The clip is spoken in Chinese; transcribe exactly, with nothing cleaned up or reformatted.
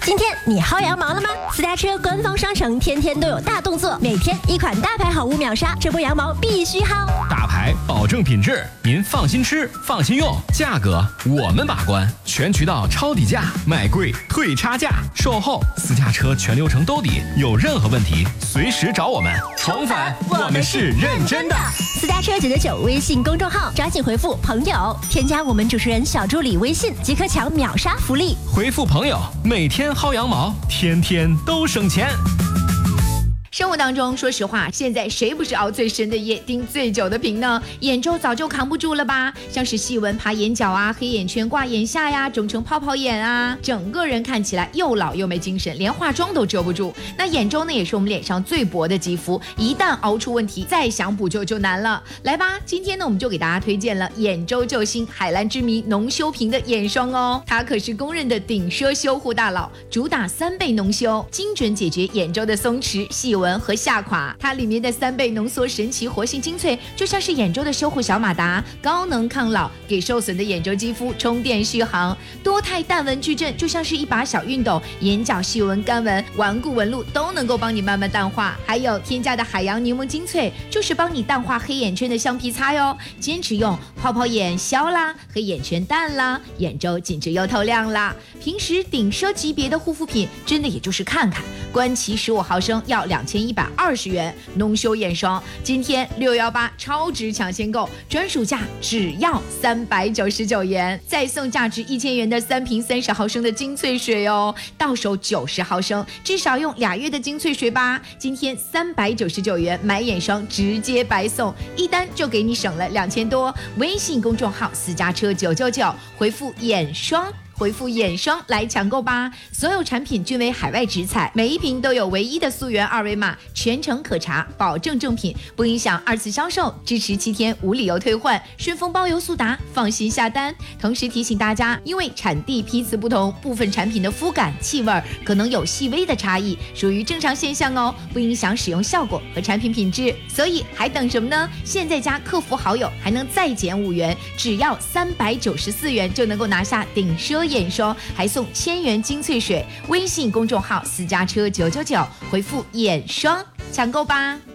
今天你薅羊毛了吗？私家车官方商城天天都有大动作，每天一款大牌好物秒杀，这波羊毛必须薅。 大牌保证品质，您放心吃，放心用，价格我们把关，全渠道抄底价，买贵退差价，售后私家车全流程兜底，有任何问题随时找我们。重返，我们是认真的。 私家车九九九微信公众号，抓紧回复朋友，添加我们主持人小助理微信，即可抢秒杀福利。 回复朋友，每天薅羊毛，天天都省钱。 生活当中，说实话，现在谁不是熬最深的夜，盯最久的屏呢？眼周早就扛不住了吧？像是细纹爬眼角啊，黑眼圈挂眼下呀，肿成泡泡眼啊，整个人看起来又老又没精神，连化妆都遮不住。那眼周呢，也是我们脸上最薄的肌肤，一旦熬出问题，再想补救就难了。来吧，今天呢，我们就给大家推荐了眼周救星海蓝之谜浓修屏的眼霜哦，它可是公认的顶奢修护大佬，主打三倍浓修，精准解决眼周的松弛、细纹和下垮。它里面的三倍浓缩神奇活性精粹，就像是眼周的修护小马达，高能抗老，给受损的眼周肌肤充电续航。多肽淡纹矩阵就像是一把小熨斗，眼角细纹、干纹、顽固纹路都能够帮你慢慢淡化。还有添加的海洋柠檬精粹，就是帮你淡化黑眼圈的橡皮擦哟。坚持用，泡泡眼消啦，黑眼圈淡啦，眼周紧致又透亮啦。平时顶奢级别的护肤品，真的也就是看看。观其十五毫升要两千一百二十元，浓修眼霜今天六一八超值抢先购，专属价只要三百九十九元，再送价值一千元的三瓶三十毫升的精粹水哦，到手九十毫升，至少用俩月的精粹水吧。今天三百九十九元买眼霜直接白送，一单就给你省了两千多。微信公众号私家车九九九，回复眼霜。回复眼霜来抢购吧！所有产品均为海外直采，每一瓶都有唯一的溯源二维码，全程可查，保证正品，不影响二次销售，支持七天无理由退换，顺丰包邮速达，放心下单。同时提醒大家，因为产地批次不同，部分产品的肤感、气味可能有细微的差异，属于正常现象哦，不影响使用效果和产品品质。所以还等什么呢？现在加客服好友还能再减五元，只要三百九十四元就能够拿下顶奢眼霜，还送千元精粹水。微信公众号私家车九九九，回复眼霜抢购吧。